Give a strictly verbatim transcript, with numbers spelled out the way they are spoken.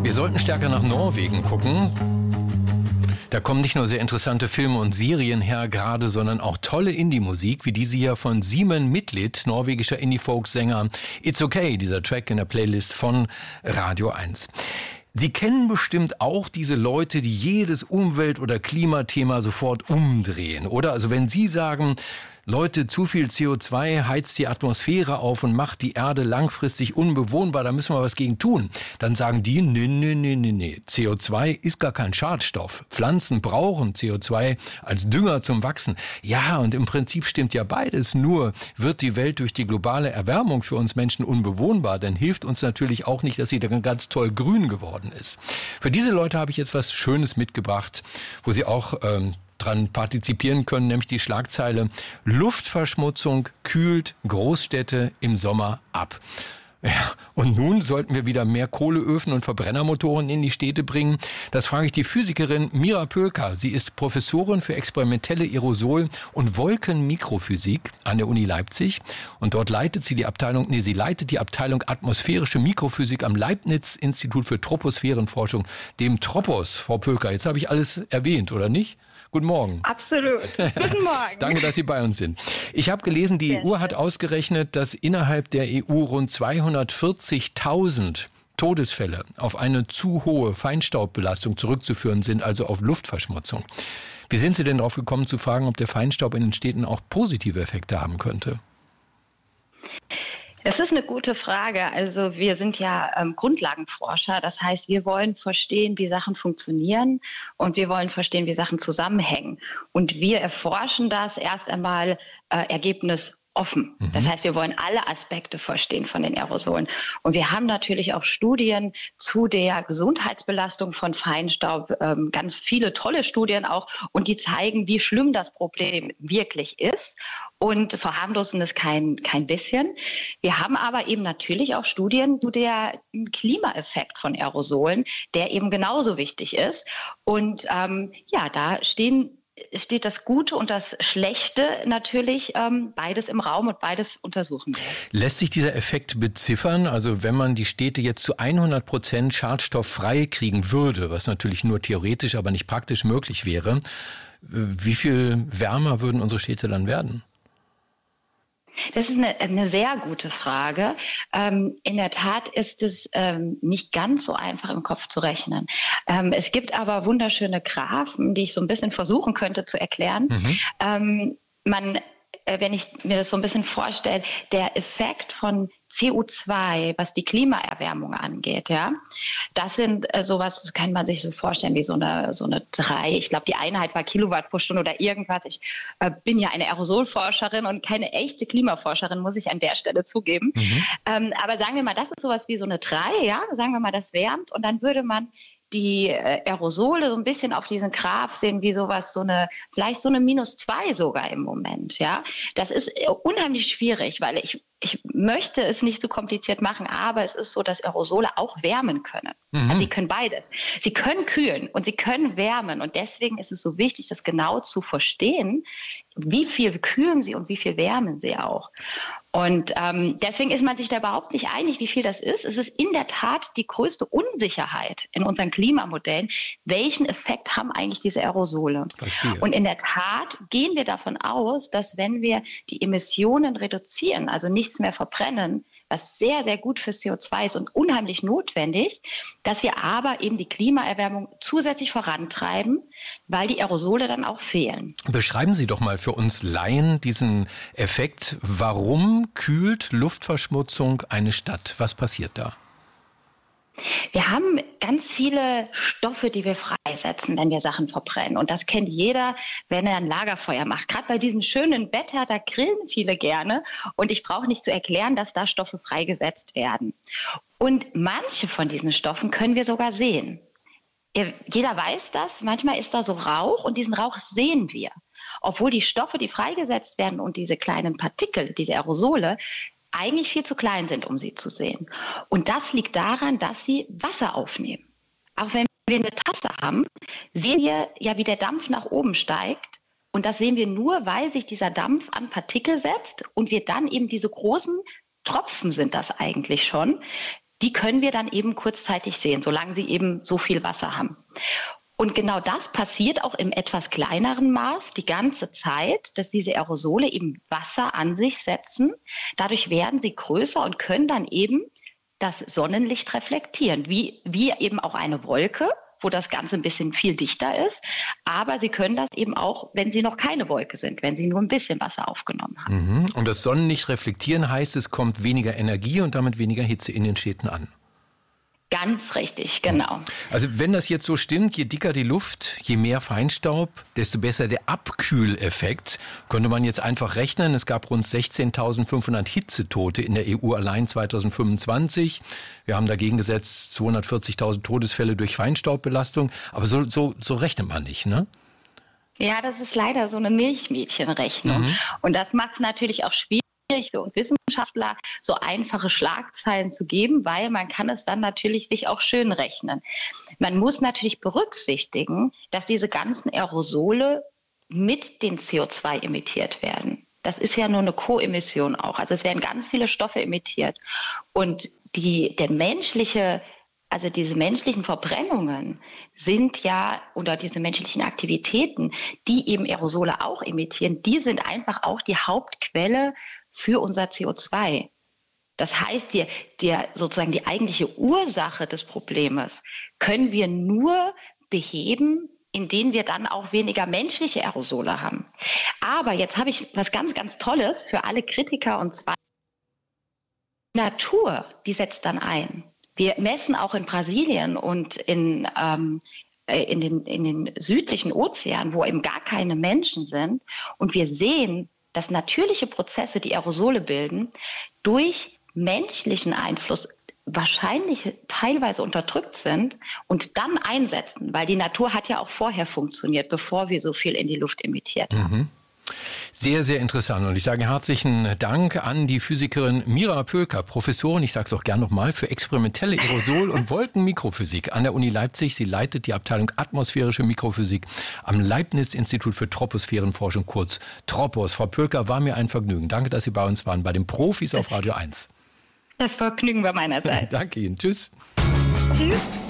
Wir sollten stärker nach Norwegen gucken. Da kommen nicht nur sehr interessante Filme und Serien her gerade, sondern auch tolle Indie-Musik, wie diese hier von Simen Midtlidt, norwegischer Indie-Folk-Sänger. It's Okay, dieser Track in der Playlist von Radio eins. Sie kennen bestimmt auch diese Leute, die jedes Umwelt- oder Klimathema sofort umdrehen, oder? Also wenn Sie sagen, Leute, zu viel C O zwei heizt die Atmosphäre auf und macht die Erde langfristig unbewohnbar, da müssen wir was gegen tun. Dann sagen die, nee, nee, nee, nee, nee. C O zwei ist gar kein Schadstoff. Pflanzen brauchen C O zwei als Dünger zum Wachsen. Ja, und im Prinzip stimmt ja beides. Nur wird die Welt durch die globale Erwärmung für uns Menschen unbewohnbar, dann hilft uns natürlich auch nicht, dass sie dann ganz toll grün geworden ist. Für diese Leute habe ich jetzt was Schönes mitgebracht, wo sie auch ähm, dran partizipieren können, nämlich die Schlagzeile Luftverschmutzung kühlt Großstädte im Sommer ab. Ja, und nun sollten wir wieder mehr Kohleöfen und Verbrennermotoren in die Städte bringen. Das frage ich die Physikerin Mira Pölker. Sie ist Professorin für experimentelle Aerosol- und Wolkenmikrophysik an der Uni Leipzig. Und dort leitet sie die Abteilung, nee, sie leitet die Abteilung Atmosphärische Mikrophysik am Leibniz-Institut für Troposphärenforschung, dem Tropos. Frau Pölker, jetzt habe ich alles erwähnt, oder nicht? Guten Morgen. Absolut. Guten Morgen. Danke, dass Sie bei uns sind. Ich habe gelesen, die Sehr E U schön. hat ausgerechnet, dass innerhalb der E U rund zweihundertvierzigtausend Todesfälle auf eine zu hohe Feinstaubbelastung zurückzuführen sind, also auf Luftverschmutzung. Wie sind Sie denn darauf gekommen zu fragen, ob der Feinstaub in den Städten auch positive Effekte haben könnte? Das ist eine gute Frage. Also wir sind ja ähm, Grundlagenforscher. Das heißt, wir wollen verstehen, wie Sachen funktionieren und wir wollen verstehen, wie Sachen zusammenhängen. Und wir erforschen das erst einmal äh, ergebnisoffen. Mhm. Das heißt, wir wollen alle Aspekte verstehen von den Aerosolen. Und wir haben natürlich auch Studien zu der Gesundheitsbelastung von Feinstaub, ähm, ganz viele tolle Studien auch. Und die zeigen, wie schlimm das Problem wirklich ist und verharmlosen es kein, kein bisschen. Wir haben aber eben natürlich auch Studien zu der Klimaeffekt von Aerosolen, der eben genauso wichtig ist. Und ähm, ja, da stehen steht das Gute und das Schlechte natürlich ähm, beides im Raum und beides untersuchen wir. Lässt sich dieser Effekt beziffern? Also wenn man die Städte jetzt zu hundert Prozent schadstofffrei kriegen würde, was natürlich nur theoretisch, aber nicht praktisch möglich wäre, wie viel wärmer würden unsere Städte dann werden? Das ist eine, eine sehr gute Frage. Ähm, in der Tat ist es ähm, nicht ganz so einfach im Kopf zu rechnen. Ähm, es gibt aber wunderschöne Graphen, die ich so ein bisschen versuchen könnte zu erklären. Mhm. Ähm, man wenn ich mir das so ein bisschen vorstelle, der Effekt von C O zwei, was die Klimaerwärmung angeht, ja, das sind äh, sowas, das kann man sich so vorstellen wie so eine, so eine drei, ich glaube, die Einheit war Kilowatt pro Stunde oder irgendwas. Ich äh, bin ja eine Aerosolforscherin und keine echte Klimaforscherin, muss ich an der Stelle zugeben. Mhm. Ähm, aber sagen wir mal, das ist sowas wie so eine drei, ja, sagen wir mal, das wärmt und dann würde man die äh, Aerosole so ein bisschen auf diesen Graph sehen, wie sowas, so eine, vielleicht so eine minus zwei sogar im Moment, ja. Das ist äh, unheimlich schwierig, weil ich, ich möchte es nicht so kompliziert machen, aber es ist so, dass Aerosole auch wärmen können. Mhm. Also sie können beides. Sie können kühlen und sie können wärmen und deswegen ist es so wichtig, das genau zu verstehen, wie viel kühlen sie und wie viel wärmen sie auch. Und ähm, deswegen ist man sich da überhaupt nicht einig, wie viel das ist. Es ist in der Tat die größte Unsicherheit in unseren Klimamodellen. Welchen Effekt haben eigentlich diese Aerosole? Verstehe. Und in der Tat gehen wir davon aus, dass wenn wir die Emissionen reduzieren, also nichts mehr verbrennen, was sehr, sehr gut für C O zwei ist und unheimlich notwendig, dass wir aber eben die Klimaerwärmung zusätzlich vorantreiben, weil die Aerosole dann auch fehlen. Beschreiben Sie doch mal für uns Laien diesen Effekt. Warum kühlt Luftverschmutzung eine Stadt? Was passiert da? Wir haben ganz viele Stoffe, die wir freisetzen, wenn wir Sachen verbrennen. Und das kennt jeder, wenn er ein Lagerfeuer macht. Gerade bei diesem schönen Wetter, da grillen viele gerne. Und ich brauche nicht zu erklären, dass da Stoffe freigesetzt werden. Und manche von diesen Stoffen können wir sogar sehen. Jeder weiß das. Manchmal ist da so Rauch und diesen Rauch sehen wir. Obwohl die Stoffe, die freigesetzt werden und diese kleinen Partikel, diese Aerosole, eigentlich viel zu klein sind, um sie zu sehen. Und das liegt daran, dass sie Wasser aufnehmen. Auch wenn wir eine Tasse haben, sehen wir ja, wie der Dampf nach oben steigt. Und das sehen wir nur, weil sich dieser Dampf an Partikel setzt und wir dann eben diese großen Tropfen sind das eigentlich schon, die können wir dann eben kurzzeitig sehen, solange sie eben so viel Wasser haben. Und genau das passiert auch im etwas kleineren Maß die ganze Zeit, dass diese Aerosole eben Wasser an sich setzen. Dadurch werden sie größer und können dann eben das Sonnenlicht reflektieren, wie, wie eben auch eine Wolke, wo das Ganze ein bisschen viel dichter ist. Aber sie können das eben auch, wenn sie noch keine Wolke sind, wenn sie nur ein bisschen Wasser aufgenommen haben. Mhm. Und das Sonnenlicht reflektieren heißt, es kommt weniger Energie und damit weniger Hitze in den Städten an. Ganz richtig, genau. Also wenn das jetzt so stimmt, je dicker die Luft, je mehr Feinstaub, desto besser der Abkühleffekt. Könnte man jetzt einfach rechnen, es gab rund sechzehntausendfünfhundert Hitzetote in der E U allein zweitausendfünfundzwanzig. Wir haben dagegen gesetzt zweihundertvierzigtausend Todesfälle durch Feinstaubbelastung. Aber so, so, so rechnet man nicht, ne? Ja, das ist leider so eine Milchmädchenrechnung. Mhm. Und das macht es natürlich auch schwierig für uns Wissenschaftler, so einfache Schlagzeilen zu geben, weil man kann es dann natürlich sich auch schön rechnen. Man muss natürlich berücksichtigen, dass diese ganzen Aerosole mit den C O zwei emittiert werden. Das ist ja nur eine Koemission auch. Also es werden ganz viele Stoffe emittiert. Und die, der menschliche Also diese menschlichen Verbrennungen sind ja, oder diese menschlichen Aktivitäten, die eben Aerosole auch emittieren, die sind einfach auch die Hauptquelle für unser C O zwei. Das heißt, die, die, sozusagen die eigentliche Ursache des Problems können wir nur beheben, indem wir dann auch weniger menschliche Aerosole haben. Aber jetzt habe ich was ganz, ganz Tolles für alle Kritiker, und zwar die Natur, die setzt dann ein. Wir messen auch in Brasilien und in, ähm, in, den, in den südlichen Ozeanen, wo eben gar keine Menschen sind. Und wir sehen, dass natürliche Prozesse, die Aerosole bilden, durch menschlichen Einfluss wahrscheinlich teilweise unterdrückt sind und dann einsetzen. Weil die Natur hat ja auch vorher funktioniert, bevor wir so viel in die Luft emittiert haben. Mhm. Sehr, sehr interessant. Und ich sage herzlichen Dank an die Physikerin Mira Pölker, Professorin, ich sage es auch gern nochmal, für experimentelle Aerosol- und Wolkenmikrophysik an der Uni Leipzig. Sie leitet die Abteilung Atmosphärische Mikrophysik am Leibniz-Institut für Troposphärenforschung, kurz Tropos. Frau Pölker, war mir ein Vergnügen. Danke, dass Sie bei uns waren, bei den Profis auf Radio eins. Das Vergnügen war meinerseits. Danke Ihnen. Tschüss. Tschüss.